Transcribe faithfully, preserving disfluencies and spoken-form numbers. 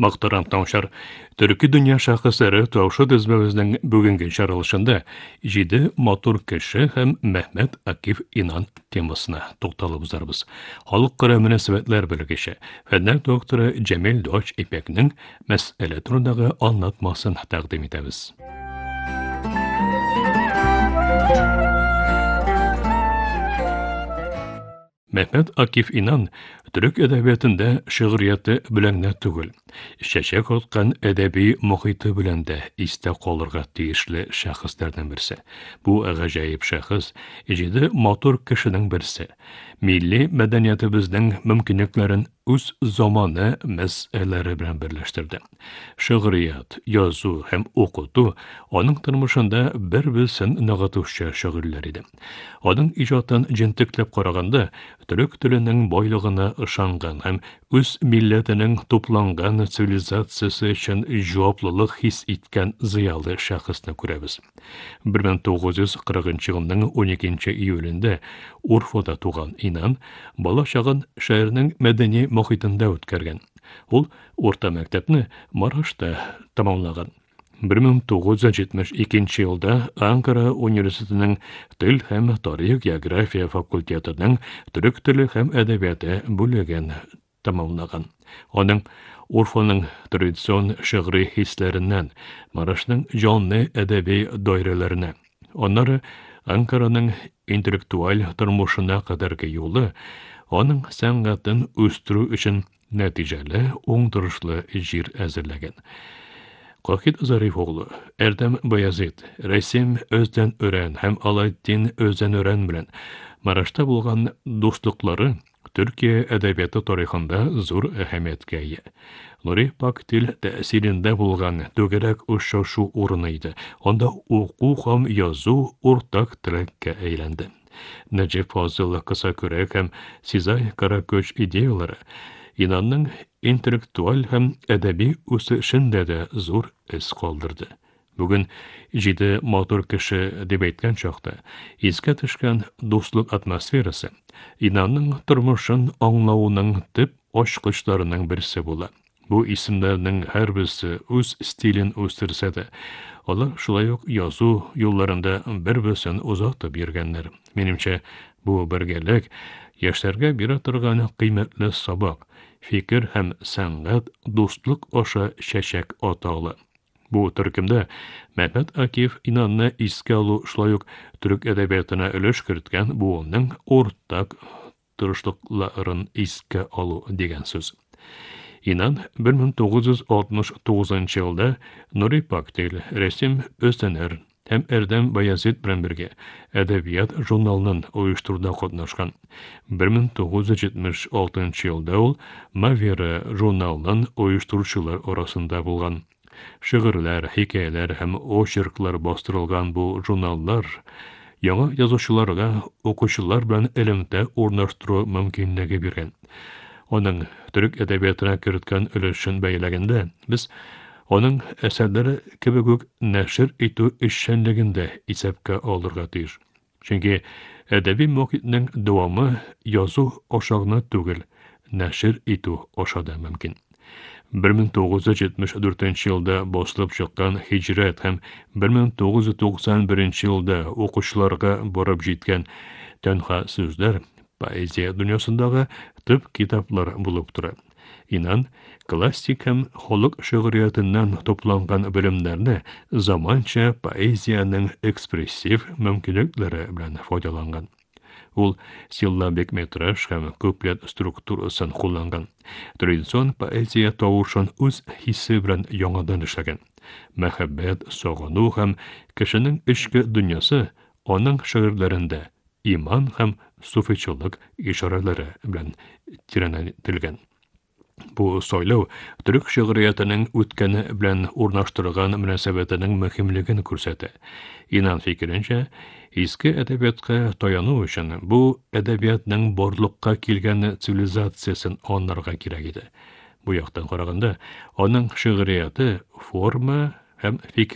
Мақтарам таушар, түркі дүния шақысары таушы дізбәуіздің бүгінгі жарылышында жиді мотор кіші һәм Мәхмәт Акиф Инан темасына тоқталып ұзарбыз. Халық қыра мүнәсібәтлер білгіші, фәннәр докторы Джамил Доч Ипекнің мәсәлі тұрындағы анлатмасын тәқдим етеміз. Мәхмәт Акиф Инан түрік әдәбиятында шиғрияты біләңнә түгел. Шәшәк отқан әдәби мұхиты біләнді истә қалырға тиешлі шәхістәрден бірсі. Бу ғажайып шәхіс ежеді мотор кішінің бірсі. Милли мәдәнияты біздің мүмкінлікләрін үз заманы мәсьәләләре белән берләштерде. Шиғрият, язу һәм укыту аның тормышында бер-берсен ныгытучы шөгыльләр иде. Аның иҗатын җентекләп караганда, төрек теленең байлыгына ышанган һәм үз милләтенең тупланган цивилизациясе өчен җаваплылык хис иткән зыялы шәхесне күрәбез. бер мең тугыз йөз кырыгынчы елның уникенче июлендә Урфада туган Инан бала чагын шәһәрнең мәдәни мохитында үткәргән. Ул урта мәктәпне Марашта тәмамлаган. бер мең тугыз йөз җитмеш икенче елда Анкара университетының тел һәм тарих география факультетының төрек теле һәм әдәбияты бүлеген тәмамлаган. Аның Урфаның традицион шигъри хисләреннән Марашның җанлы әдәби даирәләренә, аннары Анкараның интеллектуаль тормышына кадәрге юлы аның сәнгатын үстерү өчен нәтиҗәле, уңдырышлы җир әзерләгән. Кахит Зариф оглы, Эрдәм Баязит, Рәсим Өздән Өрән һәм Алайтдин Өздән Өрән белән Марашта булган дуслыклары Төркия әдәбияты тарихында зур әһәмияткә ия. Нури Пак тел тәэсирендә булган түгәрәк очрашу урыны иде. Анда уку һәм язу уртак телеккә әйләнде. Нәҗип Фазыл кыса көрәк һәм Сизай Каракөч идеялары Инанның интеллектуаль һәм әдәби үсешендә дә зур эз калдырды. Бүген җиде мотор кеше дип әйткән чакта искә төшкән дуслык атмосферасы Инанның тормышын аңлауның төп ачкычларының берсе була. Бу исемнәрнең һәрберсе үз стилен үстерсә дә, алар шулай ук язу юлларында бер-берсен узатып йөргәннәр. Минемчә, бу бергәлек яшьләргә бирә торган кыйммәтле сабак, фикер һәм сәнгать дуслык аша чәчәк аталы. Бу төркемдә Мәхмәт Акиф Инанны искә алу шулай ук төрек әдәбиятына өлеш керткән буынның уртак тырышлыкларын искә алу дигән сүз. Инан бер мең тугыз йөз алтмыш тугызынчы елда Нури Пак тел, Рәсим Өздән Өрән һәм Эрдәм Баязит белән бергә әдәбият журналын оештыруда катнашкан. бер мең тугыз йөз җитмеш алтынчы елда ул Мавера журналын оештыручылар арасында булган. Шигырьләр, хикәяләр һәм очерклар бастырылган бу журналлар яңа язучыларга укучылар белән элемтә урнаштыру мөмкинлеге биргән. Аның төрек әдәбиятына керткән өлешен бәяләгәндә, без аның әсәрләре кебек үк нәшер итү эшчәнлегендә исәпкә алырга тиеш. Чөнки әдәби мохитның дәвамы язу ашагны түгел, нәшер итү ашада мөмкин. бер мең тугыз йөз җитмеш дүртенче елда басылып чыккан Хиҗрәт һәм бер мең тугыз йөз туксан беренче елда укучыларга барып җиткән Тәнха сүзләр поэзия дөньясындагы төп китаплар булып тора. Инан классик һәм халык шигъриятыннан тупланган белемнәрне заманча поэзияның экспрессив мөмкинлекләре белән файдаланган. Ул силлабик метраж һәм куплет структурасын кулланган. Традицион поэзия тавышын үз хиссе белән яңадан эшләгән. Мәхәббәт, сагыну һәм кешенең эчке дөньясы аның шигырьләрендә иман һәм суфичылык ишарәләре белән тирәнәйтелгән. Бу сайлау төрек шигъриятының үткәне белән урнаштырылган мөнәсәбәтенең мөһимлеген күрсәтә. Инан фикеренчә, иске әдәбиятка таяну өчен бу әдәбиятның барлыкка килгән цивилизациясын анларга кирәк иде. Бу яктан караганда, аның шигърияты форма һәм фикер